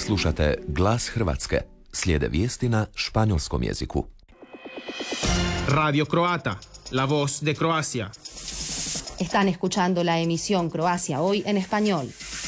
Slušate Glas Hrvatske. Slijede vijesti na španjolskom jeziku. Radio Croata, la voz de Croacia. Están escuchando la emisión Croacia Hoy en español.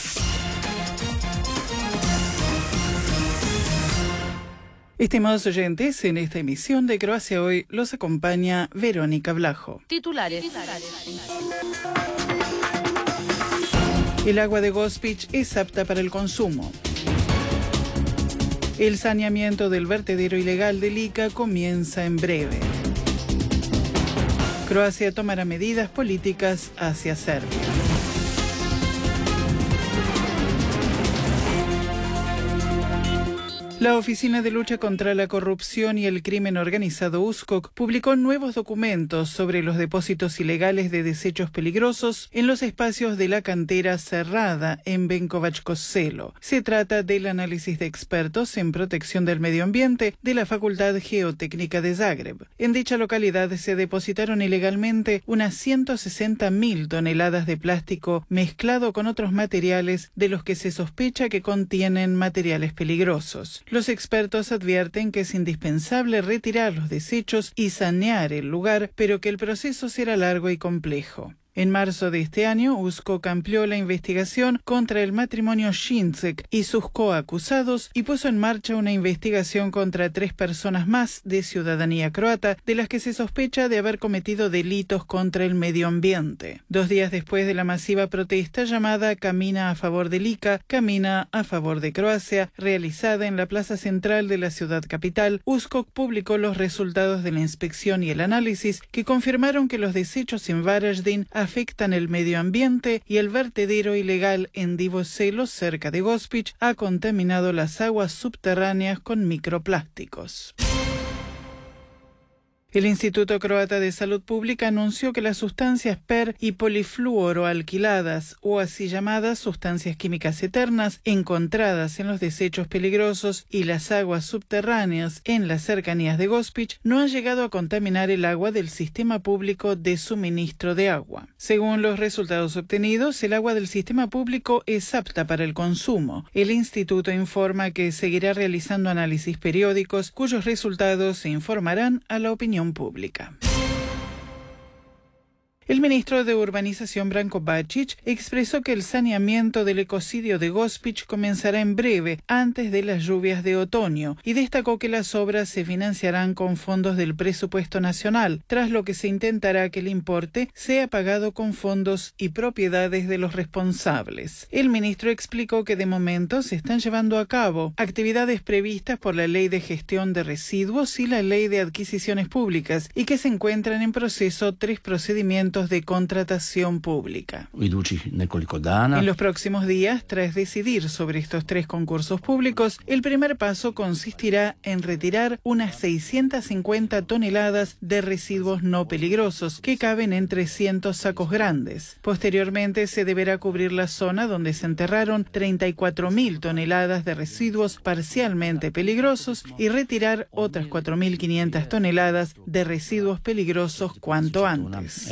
Estimados oyentes, en esta emisión de Croacia Hoy los acompaña Verónica Blajo. Titulares. El agua de Gospić es apta para el consumo. El saneamiento del vertedero ilegal de Lika comienza en breve. Croacia tomará medidas políticas hacia Serbia. La Oficina de Lucha contra la Corrupción y el Crimen Organizado USKOK publicó nuevos documentos sobre los depósitos ilegales de desechos peligrosos en los espacios de la cantera cerrada en Benkovačko Selo. Se trata del análisis de expertos en protección del medio ambiente de la Facultad Geotécnica de Zagreb. En dicha localidad se depositaron ilegalmente unas 160.000 toneladas de plástico mezclado con otros materiales de los que se sospecha que contienen materiales peligrosos. Los expertos advierten que es indispensable retirar los desechos y sanear el lugar, pero que el proceso será largo y complejo. En marzo de este año, USKOK amplió la investigación contra el matrimonio Šinček y sus coacusados y puso en marcha una investigación contra 3 personas más de ciudadanía croata, de las que se sospecha de haber cometido delitos contra el medio ambiente. 2 días después de la masiva protesta llamada Camina a favor de Lika, Camina a favor de Croacia, realizada en la plaza central de la ciudad capital, USKOK publicó los resultados de la inspección y el análisis que confirmaron que los desechos en Varaždin afectan el medio ambiente y el vertedero ilegal en Divo Selo, cerca de Gospić, ha contaminado las aguas subterráneas con microplásticos. El Instituto Croata de Salud Pública anunció que las sustancias PER y polifluoroalquiladas, o así llamadas sustancias químicas eternas, encontradas en los desechos peligrosos y las aguas subterráneas en las cercanías de Gospić, no han llegado a contaminar el agua del sistema público de suministro de agua. Según los resultados obtenidos, el agua del sistema público es apta para el consumo. El instituto informa que seguirá realizando análisis periódicos cuyos resultados se informarán a la opinión pública. El ministro de Urbanización Branko Bačić expresó que el saneamiento del ecocidio de Gospić comenzará en breve, antes de las lluvias de otoño, y destacó que las obras se financiarán con fondos del presupuesto nacional, tras lo que se intentará que el importe sea pagado con fondos y propiedades de los responsables. El ministro explicó que de momento se están llevando a cabo actividades previstas por la Ley de Gestión de Residuos y la Ley de Adquisiciones Públicas y que se encuentran en proceso 3 procedimientos de contratación pública. En los próximos días, tras decidir sobre estos 3 concursos públicos, el primer paso consistirá en retirar unas 650 toneladas de residuos no peligrosos que caben en 300 sacos grandes. Posteriormente, se deberá cubrir la zona donde se enterraron 34.000 toneladas de residuos parcialmente peligrosos y retirar otras 4.500 toneladas de residuos peligrosos cuanto antes.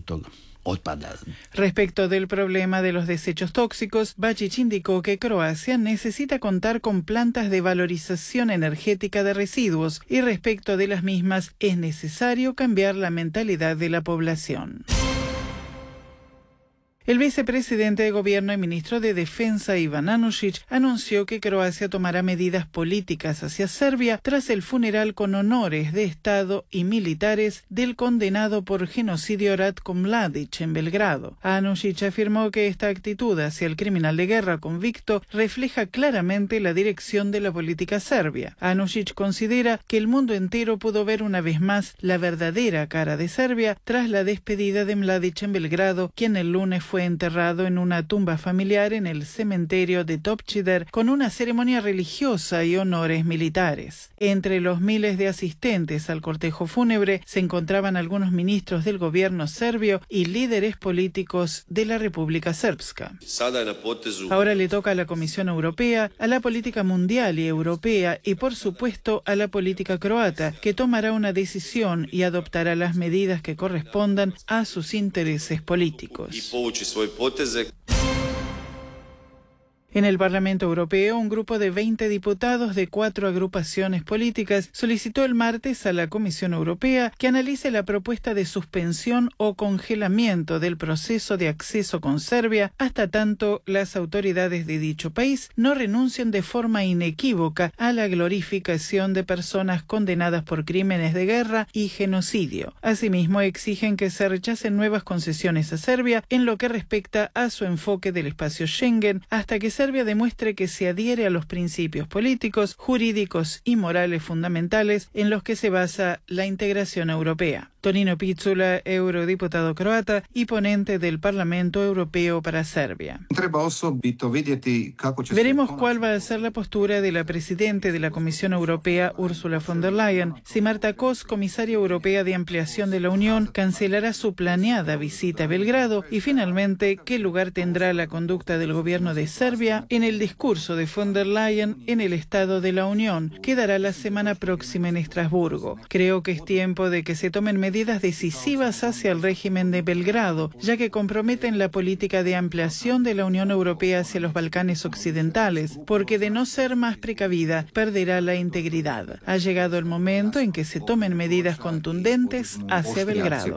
Respecto del problema de los desechos tóxicos, Bačić indicó que Croacia necesita contar con plantas de valorización energética de residuos y respecto de las mismas es necesario cambiar la mentalidad de la población. El vicepresidente de Gobierno y ministro de Defensa, Ivan Anušić, anunció que Croacia tomará medidas políticas hacia Serbia tras el funeral con honores de Estado y militares del condenado por genocidio Ratko Mladić en Belgrado. Anušić afirmó que esta actitud hacia el criminal de guerra convicto refleja claramente la dirección de la política serbia. Anušić considera que el mundo entero pudo ver una vez más la verdadera cara de Serbia tras la despedida de Mladić en Belgrado, quien el lunes fue enterrado en una tumba familiar en el cementerio de Topčider con una ceremonia religiosa y honores militares. Entre los miles de asistentes al cortejo fúnebre se encontraban algunos ministros del gobierno serbio y líderes políticos de la República Srpska. Ahora le toca a la Comisión Europea, a la política mundial y europea y por supuesto a la política croata, que tomará una decisión y adoptará las medidas que correspondan a sus intereses políticos. En el Parlamento Europeo, un grupo de 20 diputados de 4 agrupaciones políticas solicitó el martes a la Comisión Europea que analice la propuesta de suspensión o congelamiento del proceso de acceso con Serbia hasta tanto las autoridades de dicho país no renuncien de forma inequívoca a la glorificación de personas condenadas por crímenes de guerra y genocidio. Asimismo, exigen que se rechacen nuevas concesiones a Serbia en lo que respecta a su enfoque del espacio Schengen hasta que Serbia demuestre que se adhiere a los principios políticos, jurídicos y morales fundamentales en los que se basa la integración europea. Tonino Picula, eurodiputado croata y ponente del Parlamento Europeo para Serbia. Veremos cuál va a ser la postura de la presidenta de la Comisión Europea, Ursula von der Leyen, si Marta Kos, comisaria europea de ampliación de la Unión, cancelará su planeada visita a Belgrado y finalmente qué lugar tendrá la conducta del gobierno de Serbia en el discurso de von der Leyen en el Estado de la Unión, que dará la semana próxima en Estrasburgo. Creo que es tiempo de que se tomen medidas decisivas hacia el régimen de Belgrado, ya que comprometen la política de ampliación de la Unión Europea hacia los Balcanes occidentales, porque de no ser más precavida, perderá la integridad. Ha llegado el momento en que se tomen medidas contundentes hacia Belgrado.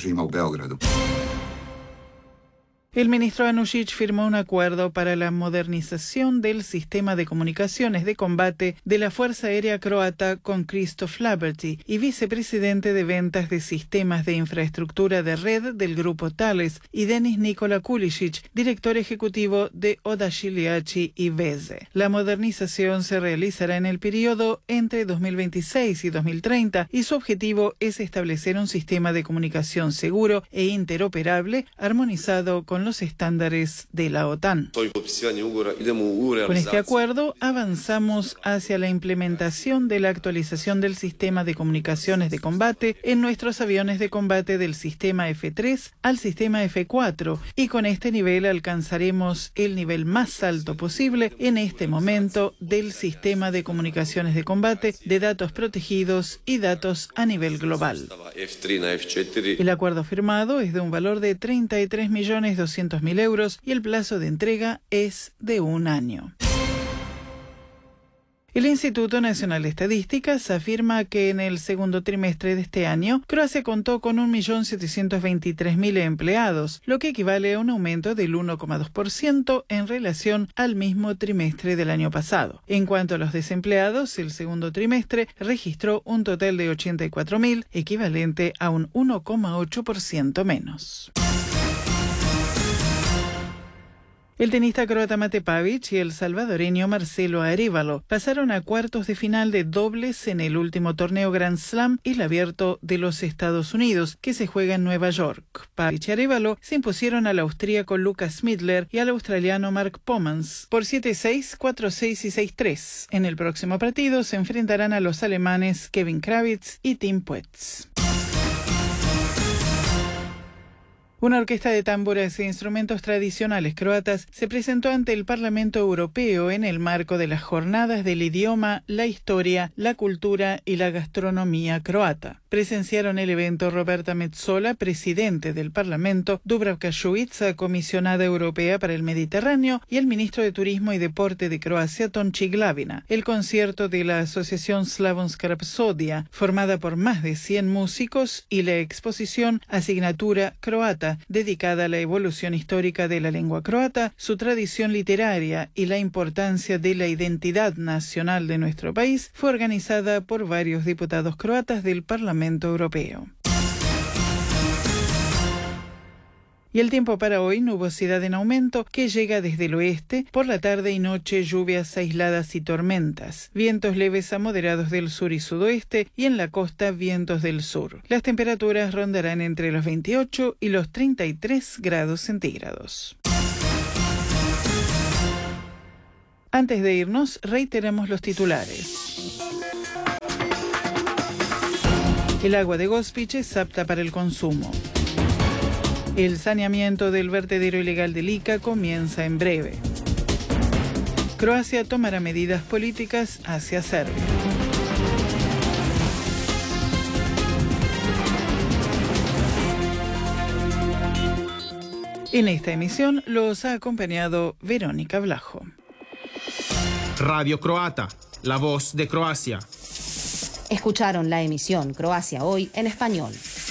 El ministro Anušić firmó un acuerdo para la modernización del sistema de comunicaciones de combate de la Fuerza Aérea Croata con Christoph Laberty y vicepresidente de ventas de sistemas de infraestructura de red del grupo Thales, y Denis Nikola Kulisic, director ejecutivo de Odašiljači i Veze. La modernización se realizará en el periodo entre 2026 y 2030 y su objetivo es establecer un sistema de comunicación seguro e interoperable armonizado con los estándares de la OTAN. Con este acuerdo avanzamos hacia la implementación de la actualización del sistema de comunicaciones de combate en nuestros aviones de combate del sistema F3 al sistema F4 y con este nivel alcanzaremos el nivel más alto posible en este momento del sistema de comunicaciones de combate de datos protegidos y datos a nivel global. El acuerdo firmado es de un valor de 33.200.000 euros y el plazo de entrega es de 1 año. El Instituto Nacional de Estadísticas afirma que en el segundo trimestre de este año, Croacia contó con 1.723.000 empleados, lo que equivale a un aumento del 1,2% en relación al mismo trimestre del año pasado. En cuanto a los desempleados, el segundo trimestre registró un total de 84.000, equivalente a un 1,8% menos. El tenista croata Mate Pavić y el salvadoreño Marcelo Arévalo pasaron a cuartos de final de dobles en el último torneo Grand Slam, el Abierto de los Estados Unidos, que se juega en Nueva York. Pavić y Arévalo se impusieron al austríaco Lucas Midler y al australiano Mark Pomans por 7-6, 4-6 y 6-3. En el próximo partido se enfrentarán a los alemanes Kevin Kravitz y Tim Puetz. Una orquesta de tambores e instrumentos tradicionales croatas se presentó ante el Parlamento Europeo en el marco de las jornadas del idioma, la historia, la cultura y la gastronomía croata. Presenciaron el evento Roberta Metsola, presidente del Parlamento, Dubravka Šuica, comisionada europea para el Mediterráneo, y el ministro de Turismo y Deporte de Croacia, Tonči Glavina. El concierto de la asociación Slavonska Rapsodia, formada por más de 100 músicos, y la exposición Asignatura Croata, dedicada a la evolución histórica de la lengua croata, su tradición literaria y la importancia de la identidad nacional de nuestro país, fue organizada por varios diputados croatas del Parlamento Europeo. Y el tiempo para hoy, nubosidad en aumento que llega desde el oeste, por la tarde y noche lluvias aisladas y tormentas, vientos leves a moderados del sur y sudoeste y en la costa vientos del sur. Las temperaturas rondarán entre los 28 y los 33 grados centígrados. Antes de irnos, reiteramos los titulares. El agua de Gospić es apta para el consumo. El saneamiento del vertedero ilegal de Lika comienza en breve. Croacia tomará medidas políticas hacia Serbia. En esta emisión los ha acompañado Verónica Blajo. Radio Croata, la voz de Croacia. Escucharon la emisión Croacia Hoy en español.